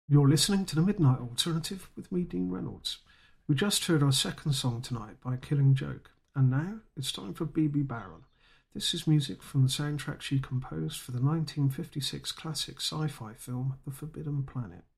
You're listening to the Midnight Alternative with me, Dean Reynolds. We just heard our second song tonight by Killing Joke, and now it's time for BB Barron. This is music from the soundtrack she composed for the 1956 classic sci-fi film The Forbidden Planet.